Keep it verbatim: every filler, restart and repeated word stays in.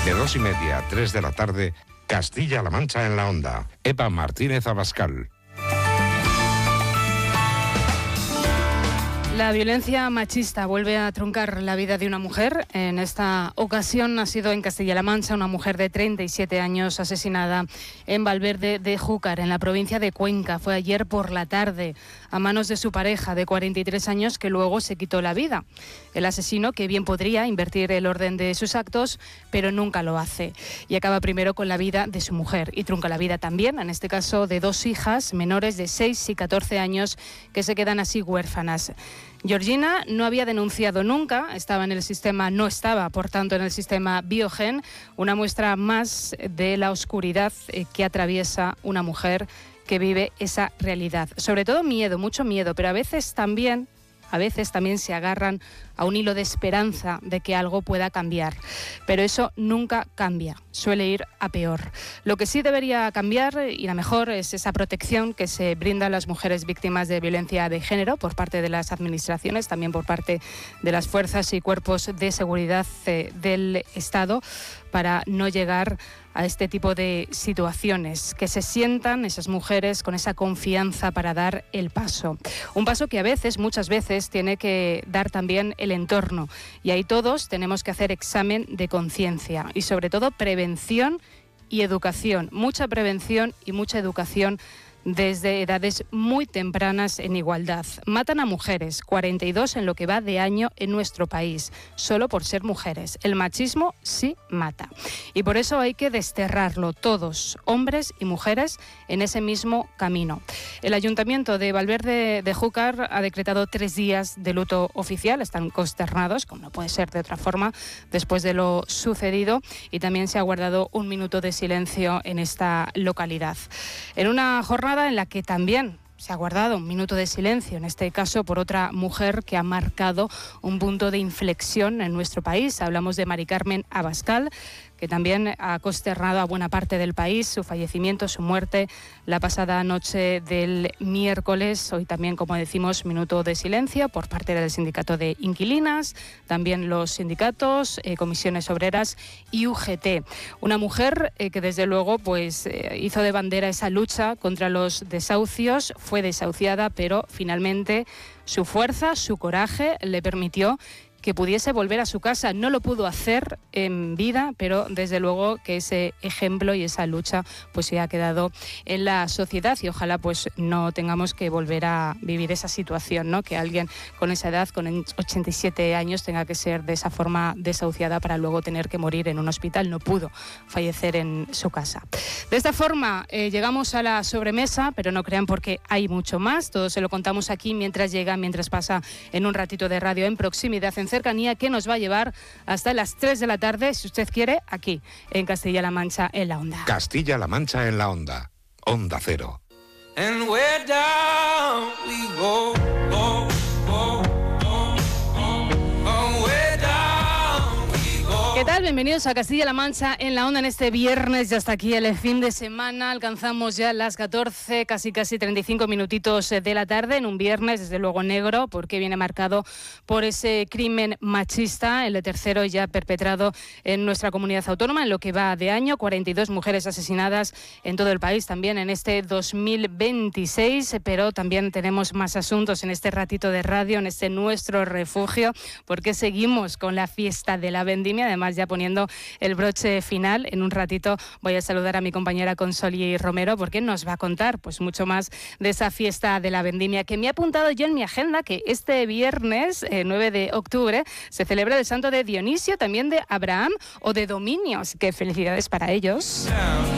De dos y media a tres de la tarde, Castilla-La Mancha en la Onda. Eva Martínez Abascal. La violencia machista vuelve a truncar la vida de una mujer. En esta ocasión ha sido en Castilla-La Mancha una mujer de treinta y siete años asesinada en Valverde de Júcar, en la provincia de Cuenca. Fue ayer por la tarde a manos de su pareja de cuarenta y tres años, que luego se quitó la vida. El asesino, que bien podría invertir el orden de sus actos, pero nunca lo hace. Y acaba primero con la vida de su mujer y trunca la vida también, en este caso, de dos hijas menores de seis y catorce años que se quedan así huérfanas. Georgina no había denunciado nunca, estaba en el sistema, no estaba, por tanto, en el sistema Biogen, una muestra más de la oscuridad que atraviesa una mujer que vive esa realidad. Sobre todo miedo, mucho miedo, pero a veces también, a veces también se agarran a un hilo de esperanza de que algo pueda cambiar. Pero eso nunca cambia, suele ir a peor. Lo que sí debería cambiar, y la mejor, es esa protección que se brinda a las mujeres víctimas de violencia de género por parte de las administraciones, también por parte de las fuerzas y cuerpos de seguridad eh, del Estado, para no llegar a este tipo de situaciones, que se sientan esas mujeres con esa confianza para dar el paso. Un paso que a veces, muchas veces, tiene que dar también el entorno. Y ahí todos tenemos que hacer examen de conciencia y sobre todo prevención y educación. Mucha prevención y mucha educación desde edades muy tempranas en igualdad. Matan a mujeres, cuarenta y dos en lo que va de año en nuestro país, solo por ser mujeres. El machismo sí mata. Y por eso hay que desterrarlo todos, hombres y mujeres, en ese mismo camino. El Ayuntamiento de Valverde de Júcar ha decretado tres días de luto oficial. Están consternados, como no puede ser de otra forma, después de lo sucedido, y también se ha guardado un minuto de silencio en esta localidad. En una jornada en la que también se ha guardado un minuto de silencio, en este caso por otra mujer que ha marcado un punto de inflexión en nuestro país. Hablamos de Mari Carmen Abascal, que también ha consternado a buena parte del país, su fallecimiento, su muerte, la pasada noche del miércoles. Hoy también, como decimos, minuto de silencio por parte del sindicato de inquilinas, también los sindicatos, eh, comisiones obreras y U G T. Una mujer eh, que desde luego pues eh, hizo de bandera esa lucha contra los desahucios, fue desahuciada, pero finalmente su fuerza, su coraje le permitió que pudiese volver a su casa. No lo pudo hacer en vida, pero desde luego que ese ejemplo y esa lucha pues se ha quedado en la sociedad, y ojalá pues no tengamos que volver a vivir esa situación, ¿no? Que alguien con esa edad, con ochenta y siete años, tenga que ser de esa forma desahuciada para luego tener que morir en un hospital. No pudo fallecer en su casa. De esta forma eh, llegamos a la sobremesa, pero no crean, porque hay mucho más. Todo se lo contamos aquí mientras llega, mientras pasa en un ratito de radio en proximidad, en cercanía, que nos va a llevar hasta las tres de la tarde, si usted quiere, aquí en Castilla-La Mancha en la Onda. Castilla-La Mancha en la Onda. Onda Cero. And where down we go, go, go, go, go, go, where down we go. ¿Qué tal? Bienvenidos a Castilla-La Mancha en la Onda en este viernes. Ya está aquí el fin de semana. Alcanzamos ya las catorce, casi casi treinta y cinco minutitos de la tarde, en un viernes desde luego negro, porque viene marcado por ese crimen machista, el tercero ya perpetrado en nuestra comunidad autónoma en lo que va de año. cuarenta y dos mujeres asesinadas en todo el país también en este dos mil veintiséis, pero también tenemos más asuntos en este ratito de radio, en este nuestro refugio, porque seguimos con la fiesta de la vendimia, además ya poniendo el broche final. En un ratito voy a saludar a mi compañera Consoli Romero, porque nos va a contar pues mucho más de esa fiesta de la vendimia, que me he apuntado yo en mi agenda, que este viernes eh, nueve de octubre se celebra el santo de Dionisio, también de Abraham o de Dominio, así que felicidades para ellos.